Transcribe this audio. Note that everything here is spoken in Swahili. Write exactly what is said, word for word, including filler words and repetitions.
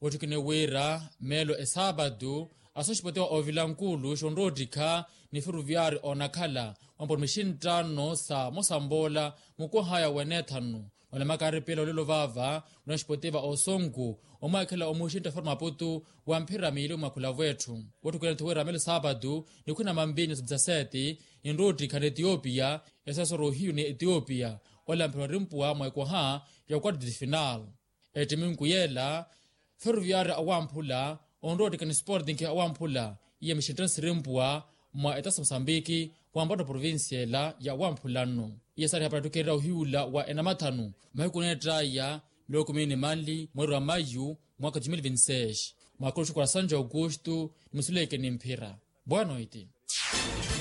Otukine wera melo e sábado asoxipotewa ovilankulu xonrodika ni ferroviário onakhala wampo mixintano sa mosambola mukuhaya wenethanu olemakariphela olelo vava unaxipotewa osongu omaakhala omuxinta for Maputo wamphira mili umakhula vethu otukine thuwera melo sábado ni khuna mambinyo dezessete inrodika na Ethiopia esasorohiyo ni Ethiopia olamphira rimpuwa mwaekuha ya quarto de final etiminkuyela ferroviário awamphula onrodika ni Sporting awamphula iya mixintansi rimpuwa mwa etasa Moçambique wambato provinciala ya awamphulano iya sari haparatukera uhiula wa enamathanu mahikunetraya miloko mini manli mweri wa mayu mwaka dois mil e vinte e seis mwakulu coração de Augusto ni musuleke ni mphira boa noite.